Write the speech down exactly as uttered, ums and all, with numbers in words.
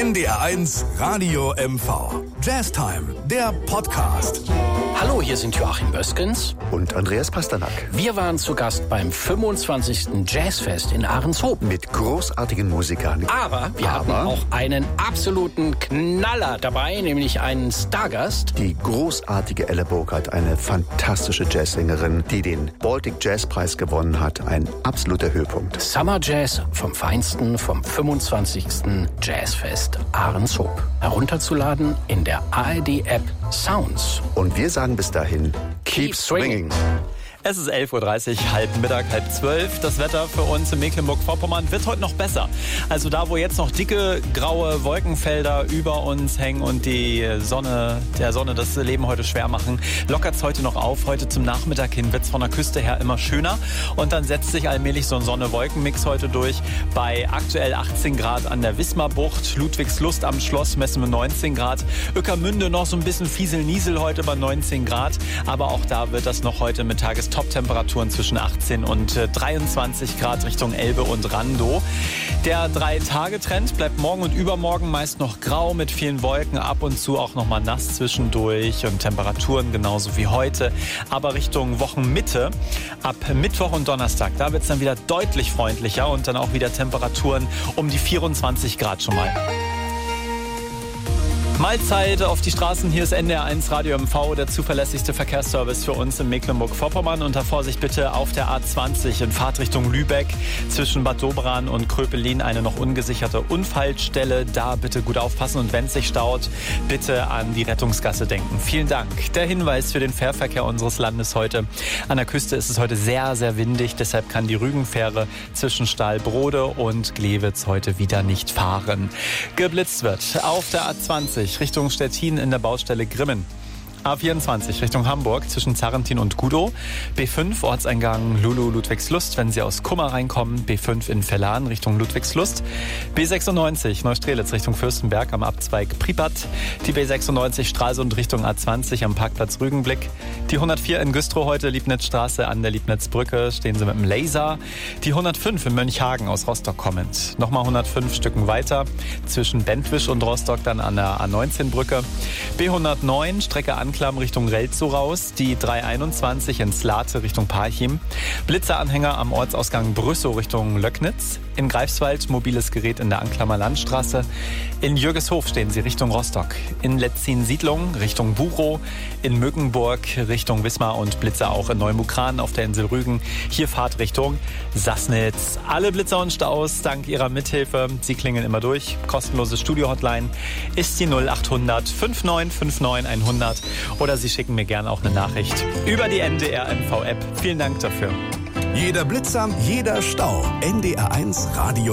N D R eins Radio M V. Jazztime, der Podcast. Hallo, hier sind Joachim Böskens und Andreas Pasternak. Wir waren zu Gast beim fünfundzwanzigsten Jazzfest in Ahrenshoop. Mit großartigen Musikern. Aber wir Aber hatten auch einen absoluten Knaller dabei, nämlich einen Stargast. Die großartige Ella Burkhardt, eine fantastische Jazzsängerin, die den Baltic Jazzpreis gewonnen hat. Ein absoluter Höhepunkt. Summer Jazz vom Feinsten vom fünfundzwanzigsten Jazzfest Ahrenshoop. Herunterzuladen in der A R D-App Sounds. Und wir sagen bis dahin, keep, Keep swinging. Es ist elf Uhr dreißig, halb Mittag, halb zwölf. Das Wetter für uns in Mecklenburg-Vorpommern wird heute noch besser. Also da, wo jetzt noch dicke, graue Wolkenfelder über uns hängen und die Sonne, der Sonne das Leben heute schwer machen, lockert es heute noch auf. Heute zum Nachmittag hin wird es von der Küste her immer schöner. Und dann setzt sich allmählich so ein Sonne-Wolken-Mix heute durch. Bei aktuell achtzehn Grad an der Wismarbucht, Ludwigslust am Schloss messen wir neunzehn Grad. Ueckermünde noch so ein bisschen Fiesel-Niesel heute bei neunzehn Grad. Aber auch da wird das noch heute mit Tages Top-Temperaturen zwischen achtzehn und dreiundzwanzig Grad Richtung Elbe und Randow. Der Drei-Tage-Trend bleibt morgen und übermorgen meist noch grau mit vielen Wolken, ab und zu auch noch mal nass zwischendurch und Temperaturen genauso wie heute. Aber Richtung Wochenmitte, ab Mittwoch und Donnerstag, da wird es dann wieder deutlich freundlicher und dann auch wieder Temperaturen um die vierundzwanzig Grad schon mal. Mahlzeit auf die Straßen. Hier ist N D R eins Radio M V, der zuverlässigste Verkehrsservice für uns in Mecklenburg-Vorpommern. Unter Vorsicht bitte auf der A zwanzig in Fahrtrichtung Lübeck zwischen Bad Doberan und Kröpelin eine noch ungesicherte Unfallstelle. Da bitte gut aufpassen und wenn es sich staut, bitte an die Rettungsgasse denken. Vielen Dank. Der Hinweis für den Fährverkehr unseres Landes heute. An der Küste ist es heute sehr, sehr windig. Deshalb kann die Rügenfähre zwischen Stahlbrode und Glewitz heute wieder nicht fahren. Geblitzt wird auf der A zwanzig Richtung Stettin in der Baustelle Grimmen. A vierundzwanzig Richtung Hamburg zwischen Zarrentin und Gudow. B fünf Ortseingang Lulu-Ludwigslust, wenn Sie aus Kummer reinkommen. B fünf in Vellan Richtung Ludwigslust. B sechsundneunzig Neustrelitz Richtung Fürstenberg am Abzweig Pripyat. Die B sechsundneunzig Stralsund Richtung A zwanzig am Parkplatz Rügenblick. Die hundertvier in Güstrow heute Liebnitzstraße an der Liebnitzbrücke. Stehen Sie mit dem Laser. Die hundertfünf in Mönchhagen aus Rostock kommend. Nochmal hundertfünf Stücken weiter zwischen Bentwisch und Rostock dann an der A neunzehn Brücke. B hundertneun Strecke an Anklam Richtung Relzow raus, die dreihunderteinundzwanzig in Slate Richtung Parchim, Blitzeranhänger am Ortsausgang Brüssow Richtung Löcknitz, in Greifswald mobiles Gerät in der Anklamer Landstraße, in Jürgeshof stehen Sie Richtung Rostock, in Letzin-Siedlung Richtung Buchow, in Möckenburg Richtung Wismar und Blitzer auch in Neumukran auf der Insel Rügen, hier Fahrtrichtung Sassnitz. Alle Blitzer und Staus dank Ihrer Mithilfe, Sie klingeln immer durch, kostenlose Studio-Hotline ist die null achthundert fünfundneunzig neunundfünfzig hundert. Oder Sie schicken mir gerne auch eine Nachricht über die N D R M V-App. Vielen Dank dafür. Jeder Blitzer, jeder Stau. N D R eins Radio